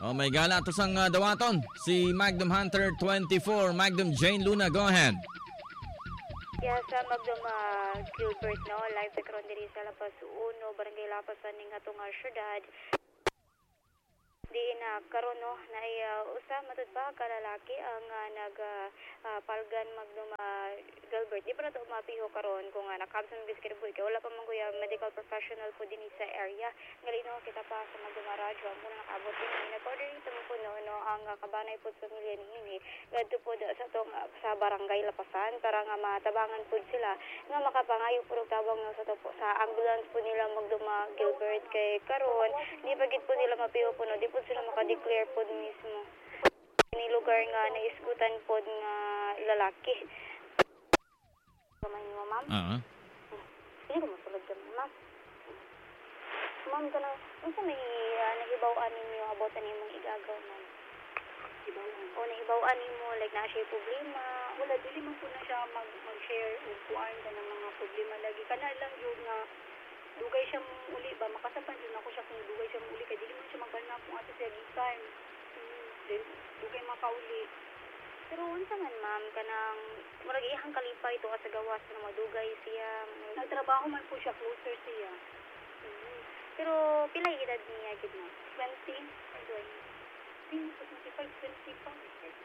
Oh, may gala to sang dawaton. Si Magnum Hunter 24, Magnum Jane Luna, go ahead. Yes, Magnum Gilbert, no, live sa karon diri sa Lapas 1, Barangay Lapasan ning atong syudad. Di na karon no na usa matud pa ka lalaki ang palgan Magnum Gilbert. Di pa na to mapiho karon kung nakabsan biskit boy kay wala pa man kuya medical professional po din sa area. Ngalino kita pa sa Magnum radyo mo na nakaabot din na-order ito mo po no ang kabanay po sa pamilya ni gadto po sa tong sa barangay Lapasan para nga matabangan po sila nga makapangayo po tabang no sa ambulance po nila Magnum Gilbert kay karon di pa gid po nila mapiho po no di po sila maka-declare po mismo ni lugar nga naiskutan po nga lalaki. Kamay mo, ma'am? Hindi ko masulod ka, ma'am. Ma'am, ka na, unsa may nahibaw-an ninyo about ano yung igagaw, ma'am? O nahibaw-an ninyo, like na siya problema? Wala, dili man po na siya mag-share o kuhaan ka ng mga problema lagi. Kana lang yun nga, dugay siya muli ba? Makasapan din ako siya kung dugay siya muli. Kaya dili man siya magbanap kung ato siya gikan. Then, dugay makauli. Pero unsa man ma'am kanang murag ihang kalipay to sa gawas na madugay siya. Nagtrabaho man po siya closer siya. Pero pila edad niya gid mo? 20 or 20. 25, 20 pa.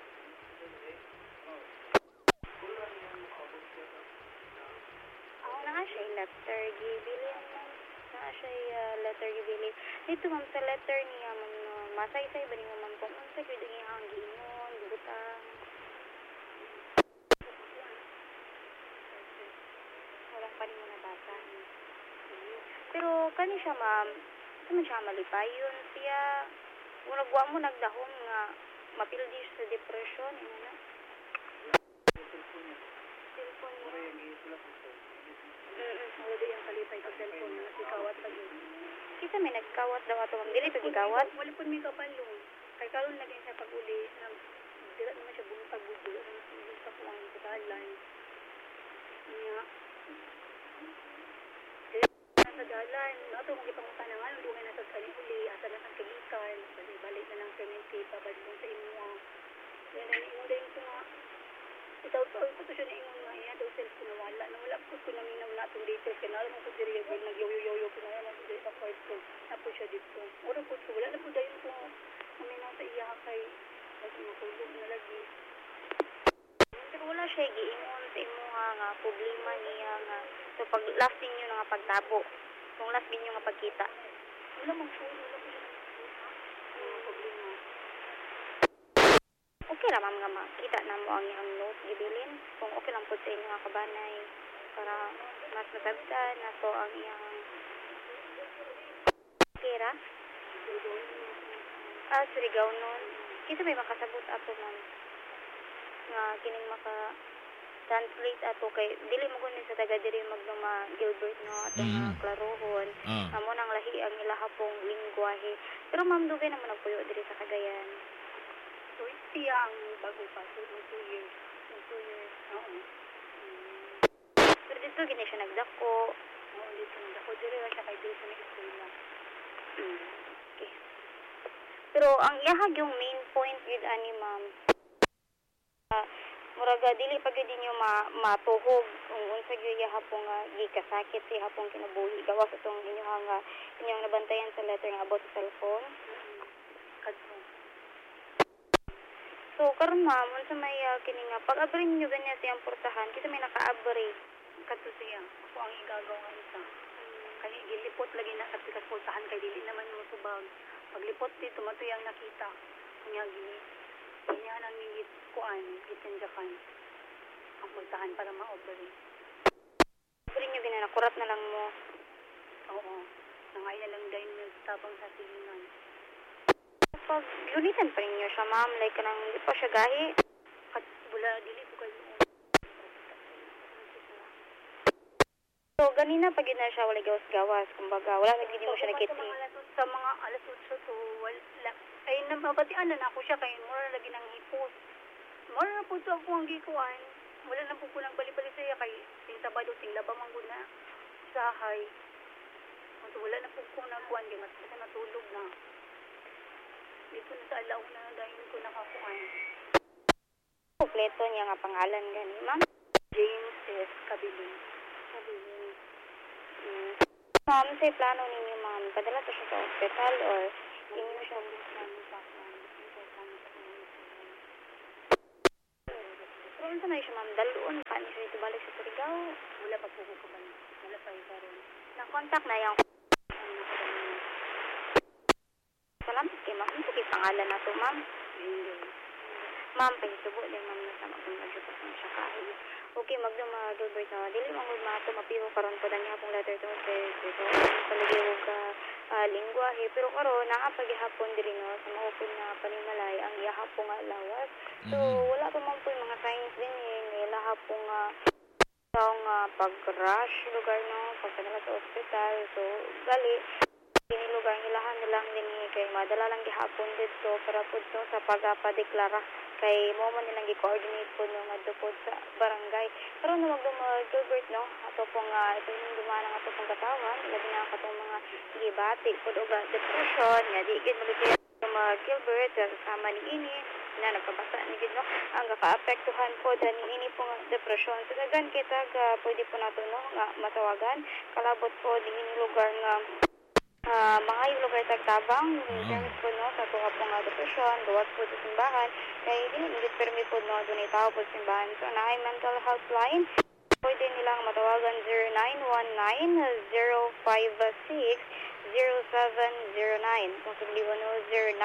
Naa siya letter gibili ma'am. Naa siya letter gibili. Dito ma'am sa letter niya ma'am no, masay-say ba niyo ma'am kung unsa gyud ang ihang giingon, butang. Walang pa mo nabasahin. Pero kani siya ma'am, saan siya malipayon siya? Murag wa mo nagdahom nga mapildi siya sa depression, na. Cellphone niya. Wala di ang kalipay sa cellphone na sikawat lagi. Kita may nagkawat daw ato ma'am. Dili pagikawat? Wala po may kapalong. Kay karon lagi siya pag-uli. Dila naman siya buntag budo. Sa kuwang katalan. Niya. Sa dalan. Ato mong ipangunta na nga. Lugay na sa uli. Asa na sa kagikan. Balik na lang permiti. Pabalik sa inyo. Yan na iundayin ko nga. Itaw-taw ko to siya na ingon nga iya daw cellphone na wala. Nawala po ko naminaw na itong details. Kaya nalang ko diri nag-yoyo-yoyo ko na naman ko diri sa kwarto. Napo siya dito. Wala po siya. Wala na po dayon ko naminaw sa iya kay matulog na lagi. Pero wala siya giingon sa imo nga problema niya nga. So pag last ninyo nga pagtabo. Kung last ninyo nga pagkita. Wala man po. Wala po siya problema. Okay ra ma'am nga makita na mo ang iyang note gibilin. Kung okay lang po sa inyo nga kabanay para mas masabtan na to ang iyang okay ra? Surigaw nun. Kita may makasabot ato ma'am. Nga kining maka-translate ato kay dili mo kunin sa taga diri Magnum Gilbert no ato nga klarohon. Amo nang lahi ang ilaha pong lingwahe. Pero ma'am dugay naman nagpuyo diri sa Cagayan. So, siya ang bago pa. So, 2 years. 2 years. Oo. Pero dito gini siya nagdako. Oo, dito nagdako. Dito lang siya kay dito na eskwela. Okay. Pero ang iyahag yung main point yun ani ma'am. Muraga dili pa gyud ninyo matuhog kung unsa gyud hapong gikasakit si hapong kinabuhi gawas atong inyong nabantayan sa letter nga about sa cellphone. Kadto. So karon ma'am unsa may kini nga pag-abri niyo ganyan siyang portahan kita may naka-abri kadto siya. Ako ang igagaw nga isa. Kay gilipot lagi na sa portahan kay dili naman mo subag. Paglipot dito matuyang nakita. Kunya gini. Kanya nang ningit kuan gitanjakan. Ang portahan para ma-abri. Abri niyo gina nakurat na lang mo. Oo. Nangay na lang dahil nagtabang sa silingan. Pag gunitan pa ninyo siya ma'am, like kanang hindi pa siya gahi. Wala, dili ko kayo. So, ganina pag na siya wala gawas-gawas, kumbaga, wala naghindi mo siya nakiti. Sa mga alas 8 to, wala. Ay, nababatian na ako siya kay mura lagi ng hipos. Mura na po ito ako ang gikuan. Wala na po ko lang bali-bali siya kay sing Sabado, sing Labamang na sahay. Wala na po ko nagkuhan, kaya matulog na. Dito na sa alaw na dahil ko nakakuan. Kompleto niya nga pangalan gani, ma'am? James S. Kabilin. Ma'am, sa plano ninyo, ma'am, padala to siya sa hospital or inyo siya pero unsa may siya, ma'am, daluon pa ni siya dito balik sa Surigao? Wala pa po ko kabalik. Wala pa ikaroon. Na-contact na yung salamat kay ma'am. Ano kay pangalan na to, ma'am? Ma'am, pahisubo din, ma'am, na sa mag-umajupas ng siya kahit. Okay, Gilbert na. Dili mong mato mapiho karon po dani hapong letter to dito. Paligid ka lingwahe pero karon naa paghihapon diri no sa maupon na panimalay ang ihapon nga lawas. So wala pa man po mga signs din ila hapon nga taong pag-rush lugar no pagpadala sa ospital. So gali kini lugar nilahan nilang din kay madala lang gihapon dito para pud no sa pagpadeklara kay mo man nilang gi-coordinate po no ngadto po sa barangay. Pero no Gilbert no ato pong ito yung dumana nga ato pong katawan labi na katong mga gibati pud og depression nga di gid maligay Gilbert sama ni ini na nagkabasa ni gid no ang ka-apektuhan po ni ini pong depression. So dagan kita pwede po nato no nga matawagan kalabot po ni ini lugar nga mga yung lugar tagtabang permit po no sa tuwa po nga depression gawas po sa simbahan kay hindi nagit permit po no doon itaw po sa simbahan. So na ay mental health line pwede nilang matawagan 0919-056-0709 kung sabi mo no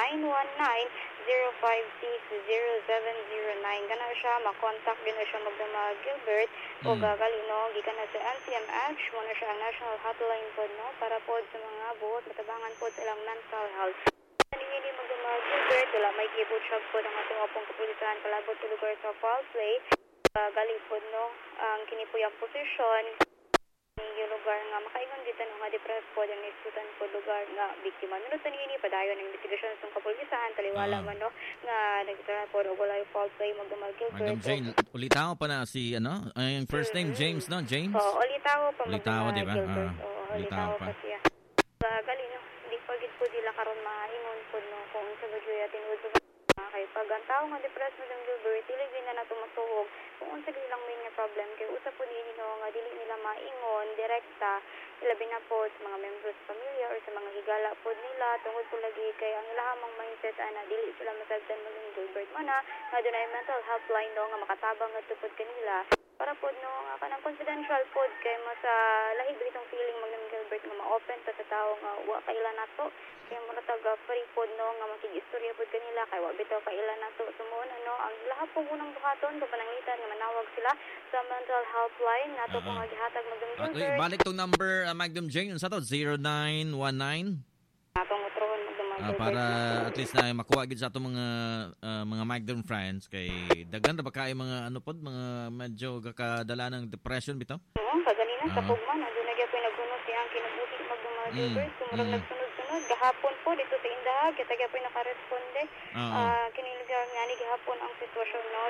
0919-056-0709 gana siya makontak din na siya magdama Gilbert o gagalino gikan na sa NCMH mo na siya ang national hotline po no para po sa mga buot matabangan po sa ilang mental health. Hindi magdama Gilbert wala may keyboard shop po ng atong apong kapulisan palabot sa lugar sa foul play galing po no ang kinipuyang posisyon yung lugar nga makaingon dito nga depressed po ang isutan po lugar nga biktima minuto niini padayon ang investigasyon sa kapulisan taliwala man no nga nagtara po og walay foul play magdamal Gilbert. Madam Jane, ulitaw pa na si ano ang first name James no James? Ulitaw pa ulitaw di ba? Ulitaw pa siya. Galing no hindi pa gid po dila karon maingon po no kung sa bagyo tinuod kay pag ang tao nga depressed mo ng Gilbert, dili din na nato matuhog kung unsa gid lang may nga problem kay usa po dinhi no nga dili nila maingon direkta labi na po sa mga members sa pamilya or sa mga higala po nila tungod po lagi kay ang ilahamang mindset ana dili sila masabtan mo ng Gilbert mana nga dunay mental health line no nga makatabang ngadto pod kanila para pod no nga kanang confidential pod kay mas lahi itong feeling ng Gilbert nga ma-open ta sa tawo nga wa kailan nato kay mo taga free pod no nga makig-istorya pod kanila kay wa bitaw kailan nato sumuon ano ang lahat po unang buhaton sa pananglitan nga manawag sila sa mental health line nato po nga gihatag magdum Gilbert. Balik tong number Magdam Jane unsa to 0919 atong utrohon para at least na makuha gid sa ato mga Magdam friends kay daghan ra ba kay mga ano pod mga medyo kakadala ng depression bitaw. Kaganina sa pugman aduna gyud koy nagkuno siyang kinabuhi magdum Gilbert sumurag nagsunod-sunod gahapon po dito sa Indah kita gyud nakaresponde kinilugar nga ni gihapon ang sitwasyon no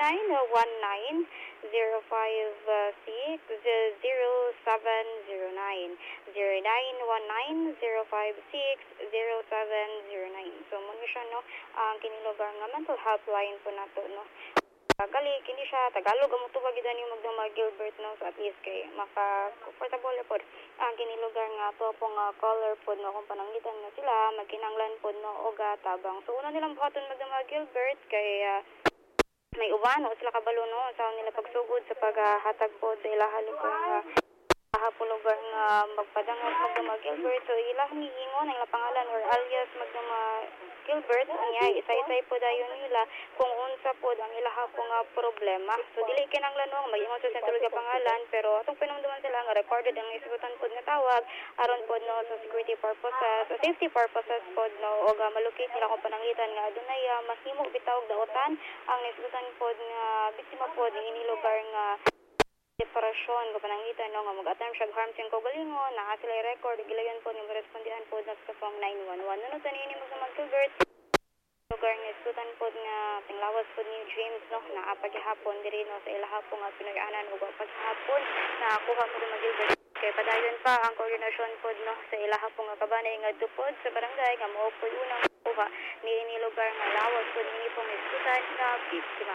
0919-056-0709 so mo siya no ang kinilugar nga mental health line po nato no gali kini siya Tagalog ang mutubag gid ani magdama Gilbert no so at least kay maka comfortable pod ang kinilugar nga to po nga color pod no kung pananglitan na sila magkinanglan pod no og tabang so una nilang buhaton magdama Gilbert kay may uban o sila kabalo no sa nila pagsugod sa paghatag pod sa ilaha lugar hapon lugar nga magpadangog magdama Gilbert so ilang hiingon ang pangalan or alias magdama Gilbert niya isa-isay po dayon nila kung unsa pod ang ilaha po nga problema so dili kinanglan no mag-ingon sa sentro nga pangalan pero atong pinumduman sila nga recorded ang isutan pod nga tawag aron pod no sa security purposes sa safety purposes pod no og malocate nila kung pananglitan nga adunay mahimo bitawog daotan ang isutan pod nga biktima pod ini lugar nga depression ko pananglitan no nga mag-attempt siya harm siyang kaugalingon naa sila record gilayon po ni respondihan po sa pong 911 nuno sa niini mga Gilbert lugar nga isutan po nga tinglawas po ni James no naa paghapon diri no sa ilaha po nga pinag-anan ug paghapon nakuha mo mga Gilbert kay padayon pa ang koordinasyon po no sa ilaha po nga kabanay nga dupod sa barangay nga mao po unang ni ini lugar nga lawas kun ini pamiskutan nga biktima.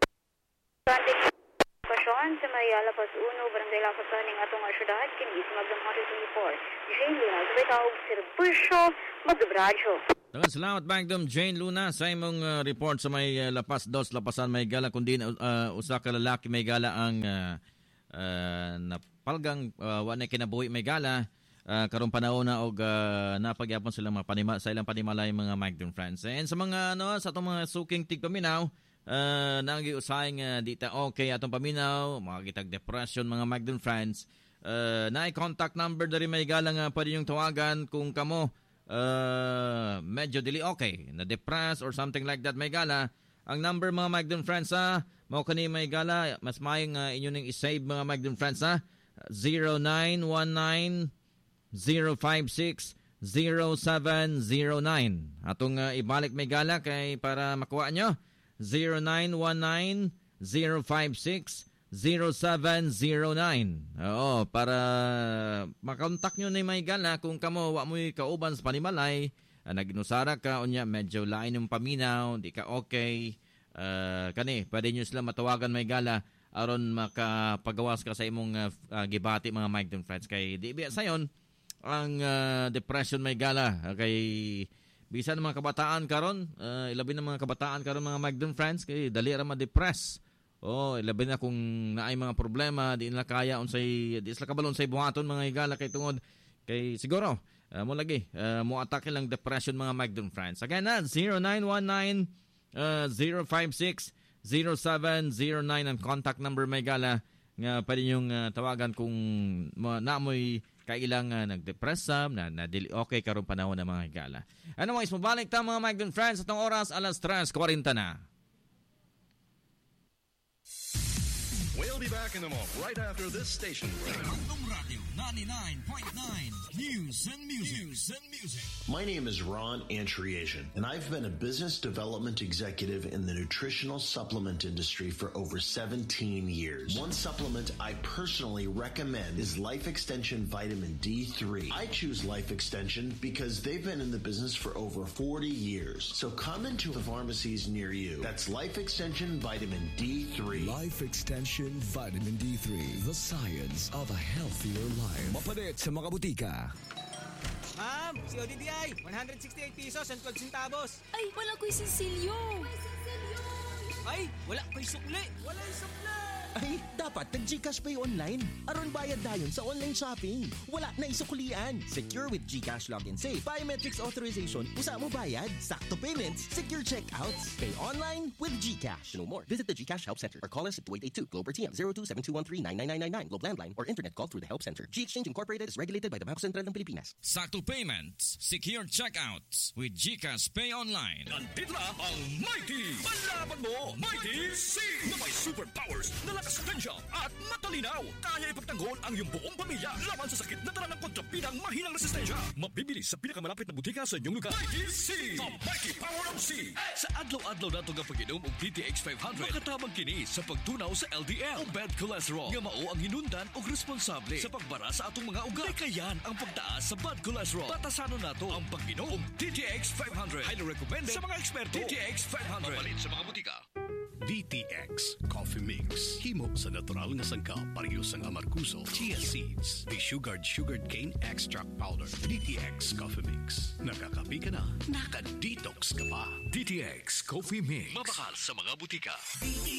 Pasyon sa may Lapas 1, Barangay Lapasan ng atong syudad, kini sa Magdam 124. Jane Luna, sabay tawag serbisyo, magdabradyo. Daghang salamat Magdam Jane Luna sa imong report sa may Lapas 2, Lapasan may gala kundi usa ka lalaki may gala ang napalgang wa na kinabuhi may gala karon panahon na og napagyapon sila sa ilang panimalay mga Magdam friends. And sa mga sa atong mga suking tigpaminaw nagiusay di ta okay atong paminaw, makakitag depression mga Magdam friends. Naay contact number dari may gala nga pwede yung tawagan kung kamo medyo dili okay, na depressed or something like that may gala. Ang number mga Magdam friends mao kani may gala, mas maayong inyo ning i-save mga Magdam friends 0919 056 0709. Atong ibalik may gala kay para makuha nyo 0919-056-0709. Oo, para makontak nyo na may gala kung kamo wa mo'y kauban sa panimalay, naginusara ka, unya medyo lain yung paminaw, di ka okay, kani, pwede nyo sila matawagan may gala aron makapagawas ka sa imong gibati mga Magdam friends. Kay di biya sayon ang depression may gala, kay bisan mga kabataan karon, ilabi na mga kabataan karon mga Magdam friends kay dali ra ma-depress. Ilabi na kung naay mga problema, di nila kaya unsay di sila kabalo unsay buhaton mga higala kay tungod kay siguro mo lagi mo atake lang depression mga Magdam friends. Again 0919 056 0709 ang contact number may gala nga pwede niyong tawagan kung naamoy kailang nagdepress na okay karong panahon ng mga higala. Anyways, mabalik ta mga Magdam friends atong oras 3:40 na. We'll be back in a moment right after this station. Bandung Radio 99.9 News and Music. My name is Ron Antriasian, and I've been a business development executive in the nutritional supplement industry for over 17 years. One supplement I personally recommend is Life Extension Vitamin D3. I choose Life Extension because they've been in the business for over 40 years. So come into the pharmacies near you. That's Life Extension Vitamin D3. Life Extension Vitamin D3, the science of a healthier life. Mapalit sa mga butika. Ma'am, si ODDI, 168 pesos and 12 centavos. Ay, wala ko'y sinsilyo. Ay, wala ko'y sukli. Wala yung sukli. Ay, dapat nag-GCash Pay online. Aron bayad dayon sa online shopping. Wala na isuklian. Secure with GCash Login Safe. Biometrics authorization. Usa mo bayad. Sakto payments. Secure checkouts. Pay online with GCash. To know more, visit the GCash Help Center or call us at 2882 Globe TM 0272139999 Globe Landline or internet call through the Help Center. G-Exchange Incorporated is regulated by the Bangko Sentral ng Pilipinas. Sakto payments, secure checkouts with GCash Pay Online. Nandito na ang Mighty! Panlaban mo, Mighty C! Na may superpowers na lakas tensya at matalinaw. Kaya ipagtanggol ang iyong buong pamilya laban sa sakit na dala ng kontrapidang mahinang resistensya. Mabibili sa pinakamalapit na butika sa inyong lugar. Mighty C! The Mighty Power of C! Sa adlaw-adlaw nato nga pag-inom og DTX 500, makatabang kini sa pagtunaw sa LDL o bad cholesterol nga mao ang hinundan og responsable sa pagbara sa atong mga ugat. Kayan ang pagtaas sa bad cholesterol. Batasanon nato ang pag-inom og DTX 500. Highly recommended sa mga eksperto. DTX 500. Mapalit sa mga butika. DTX Coffee Mix. Himo sa natural nga sangkap parehas ang amarkuso, chia seeds, sugared cane extract powder. DTX Coffee Mix. Nakakapi ka na, naka-detox ka pa. DTX Coffee Mix. Mabakal sa mga butika.